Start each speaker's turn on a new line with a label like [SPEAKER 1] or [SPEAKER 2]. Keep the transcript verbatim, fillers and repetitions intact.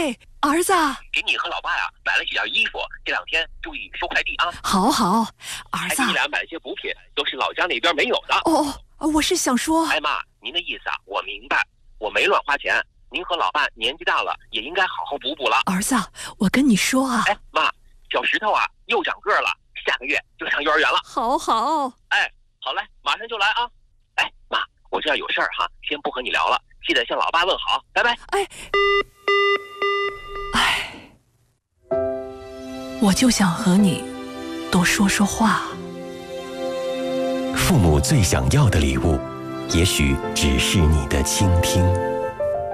[SPEAKER 1] 喂，儿子，
[SPEAKER 2] 给你和老爸呀买了几件衣服，这两天注意收快递啊。
[SPEAKER 1] 好好，儿子，
[SPEAKER 2] 还给你俩买了些补品，都是老家那边没有的。
[SPEAKER 1] 哦哦，我是想说，
[SPEAKER 2] 哎妈，您的意思啊，我明白，我没乱花钱。您和老爸年纪大了，也应该好好补补了。
[SPEAKER 1] 儿子，我跟你说啊，
[SPEAKER 2] 哎妈，小石头啊又长个了，下个月就上幼儿园了。
[SPEAKER 1] 好好，
[SPEAKER 2] 哎，好嘞，马上就来啊。哎妈，我这儿有事儿哈，先不和你聊了，记得向老爸问好，拜拜。
[SPEAKER 1] 哎，哎，我就想和你多说说话。
[SPEAKER 3] 父母最想要的礼物，也许只是你的倾听。